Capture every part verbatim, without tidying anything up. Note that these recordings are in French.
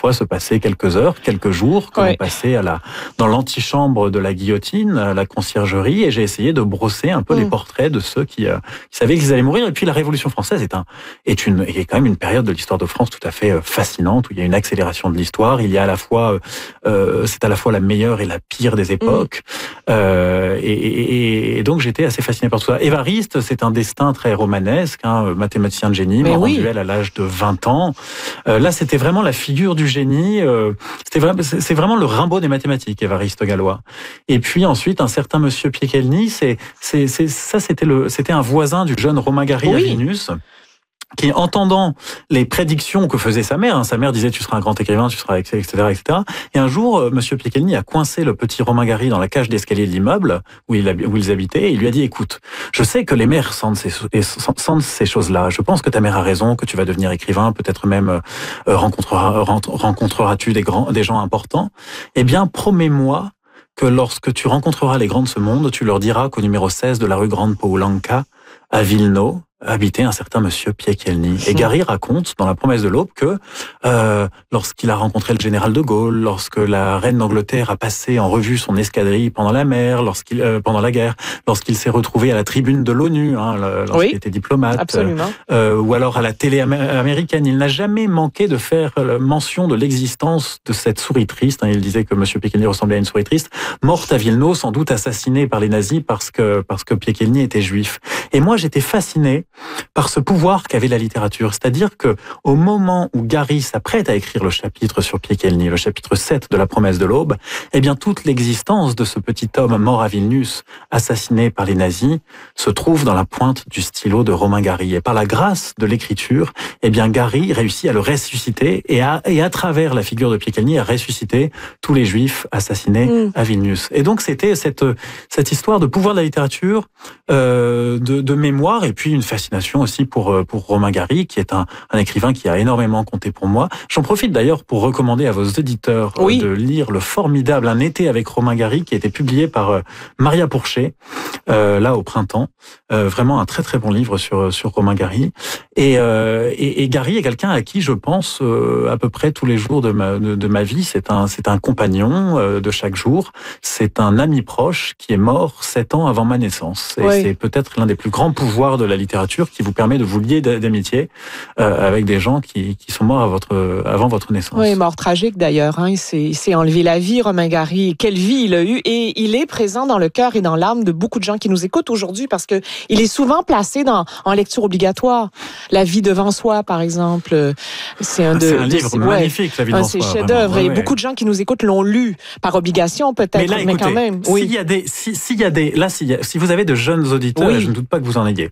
parfois se passer quelques heures, quelques jours, que ouais. l'on passait à la, dans l'antichambre de la guillotine, à la conciergerie, et j'ai essayé de brosser un peu mmh. les portraits de ceux qui, euh, qui savaient qu'ils allaient mourir. Et puis la Révolution française est, un, est, une, est quand même une période de l'histoire de France tout à fait fascinante, où il y a une accélération de l'histoire. Il y a à la fois, euh, c'est à la fois la meilleure et la pire des époques. Mmh. Euh, et, et, et donc j'étais assez fasciné par tout ça. Évariste, c'est un destin très romanesque, hein, mathématicien de génie, mort oui. en duel à l'âge de vingt ans. Euh, là, c'était vraiment la figure du génie. Euh, c'était vraiment, c'est vraiment le Rimbaud des mathématiques, Évariste Galois. Et puis ensuite, un certain monsieur Piekelny, c'est, c'est, c'est, ça, c'était le, c'était un voisin du jeune Romain Gary oui. à Vilnius, qui, entendant les prédictions que faisait sa mère, hein, sa mère disait tu seras un grand écrivain, tu seras, et cetera, et cetera. Et un jour, euh, monsieur Piekelny a coincé le petit Romain Gary dans la cage d'escalier de l'immeuble où, il, où ils habitaient, et il lui a dit écoute, je sais que les mères sentent ces, sentent ces choses-là. Je pense que ta mère a raison, que tu vas devenir écrivain, peut-être même euh, rencontreras, rencontreras-tu des grands, des gens importants. Eh bien, promets-moi que lorsque tu rencontreras les grands de ce monde, tu leur diras qu'au numéro seize de la rue Grande Poulenka, à Vilno, habitait un certain monsieur Piekelny. Et Gary raconte dans La promesse de l'aube que euh, lorsqu'il a rencontré le général de Gaulle, lorsque la reine d'Angleterre a passé en revue son escadrille pendant la mer, lorsqu'il euh, pendant la guerre, lorsqu'il s'est retrouvé à la tribune de l'ONU, hein, lorsqu'il oui, était diplomate, absolument. Euh, ou alors à la télé américaine, il n'a jamais manqué de faire mention de l'existence de cette souris triste. Hein, il disait que monsieur Piekelny ressemblait à une souris triste, morte à Vilno, sans doute assassinée par les nazis parce que parce que Piekelny était juif. Et moi, j'étais fasciné par ce pouvoir qu'avait la littérature. C'est-à-dire que au moment où Gary s'apprête à écrire le chapitre sur Piekelny, le chapitre sept de La promesse de l'aube, eh bien, toute l'existence de ce petit homme mort à Vilnius, assassiné par les nazis, se trouve dans la pointe du stylo de Romain Gary. Et par la grâce de l'écriture, eh bien, Gary réussit à le ressusciter et à, et à travers la figure de Piekelny, à ressusciter tous les juifs assassinés mmh. à Vilnius. Et donc, c'était cette, cette histoire de pouvoir de la littérature, euh, de, de mémoire, et puis une fascination aussi pour pour Romain Gary, qui est un, un écrivain qui a énormément compté pour moi. J'en profite d'ailleurs pour recommander à vos auditeurs oui. de lire le formidable Un été avec Romain Gary, qui a été publié par Maria Pourchet, euh, là au printemps. Euh, vraiment un très très bon livre sur sur Romain Gary. Et, euh, et, et Gary est quelqu'un à qui je pense euh, à peu près tous les jours de ma de, de ma vie. C'est un c'est un compagnon euh, de chaque jour. C'est un ami proche qui est mort sept ans avant ma naissance. Et oui. c'est peut-être l'un des plus grands pouvoirs de la littérature qui vous permet de vous lier d'amitié euh, avec des gens qui, qui sont morts à votre, avant votre naissance. Oui, mort tragique d'ailleurs. Hein. Il, s'est, il s'est enlevé la vie, Romain Gary. Quelle vie il a eue. Et il est présent dans le cœur et dans l'âme de beaucoup de gens qui nous écoutent aujourd'hui parce que il est souvent placé dans, en lecture obligatoire. La vie devant soi, par exemple. C'est un, de, c'est un livre de, magnifique, ouais, La vie devant soi. C'est chef-d'œuvre. Ouais, et ouais. beaucoup de gens qui nous écoutent l'ont lu par obligation, peut-être, mais, là, mais écoutez, quand même. Oui. S'il y a des, si, s'il y a des, là, s'il y a, si vous avez de jeunes auditeurs, oui. je ne doute pas que vous en ayez.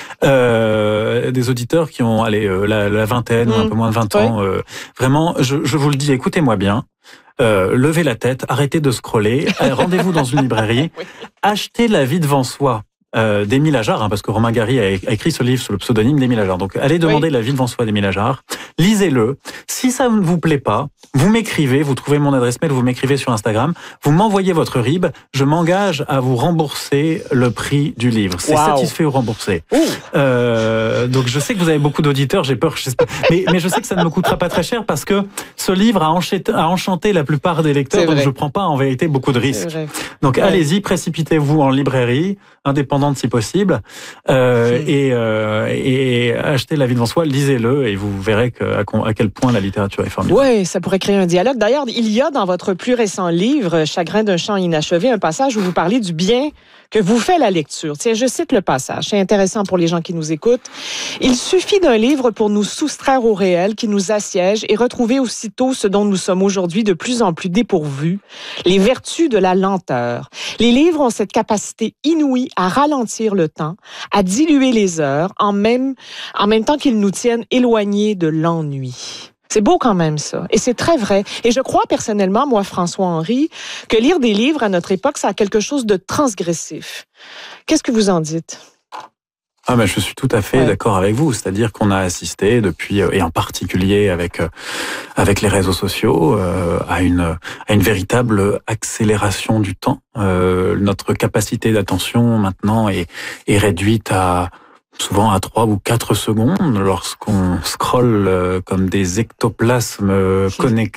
Euh, des auditeurs qui ont allez, euh, la, la vingtaine mmh. ou un peu moins de vingt ans. Ouais. Euh, vraiment, je, je vous le dis, écoutez-moi bien. Euh, levez la tête, arrêtez de scroller, rendez-vous dans une librairie, oui. achetez La vie devant soi. Euh, d'Émile Ajar, hein, parce que Romain Gary a écrit ce livre sous le pseudonyme d'Émile Ajar. Donc, allez demander oui. La vie devant soi d'Émile Ajar. Lisez-le. Si ça ne vous plaît pas, vous m'écrivez, vous trouvez mon adresse mail, vous m'écrivez sur Instagram, vous m'envoyez votre R I B, je m'engage à vous rembourser le prix du livre. C'est wow. satisfait ou remboursé. Euh, donc, je sais que vous avez beaucoup d'auditeurs, j'ai peur, je mais, mais je sais que ça ne me coûtera pas très cher parce que ce livre a enchanté, a enchanté la plupart des lecteurs, donc je ne prends pas en vérité beaucoup de risques. Donc, ouais. allez-y, précipitez-vous en librairie, indépendante si possible, euh, et, euh, et achetez La vie devant soi, lisez-le, et vous verrez que, à, à quel point la littérature est formidable. Oui, ça pourrait créer un dialogue. D'ailleurs, il y a dans votre plus récent livre, Chagrin d'un chant inachevé, un passage où vous parlez du bien que vous fait la lecture. Tiens, je cite le passage, c'est intéressant pour les gens qui nous écoutent. « Il suffit d'un livre pour nous soustraire au réel qui nous assiège et retrouver aussitôt ce dont nous sommes aujourd'hui de plus en plus dépourvus, les vertus de la lenteur. Les livres ont cette capacité inouïe à ralentir le temps, à diluer les heures, en même, en même temps qu'ils nous tiennent éloignés de l'ennui. » C'est beau quand même, ça. Et c'est très vrai. Et je crois personnellement, moi, François-Henri, que lire des livres à notre époque, ça a quelque chose de transgressif. Qu'est-ce que vous en dites? Ah ben, je suis tout à fait ouais. d'accord avec vous. C'est-à-dire qu'on a assisté depuis, et en particulier avec avec les réseaux sociaux, euh, à une à une véritable accélération du temps. Euh, notre capacité d'attention maintenant est est réduite à souvent à trois ou quatre secondes lorsqu'on scrolle comme des ectoplasmes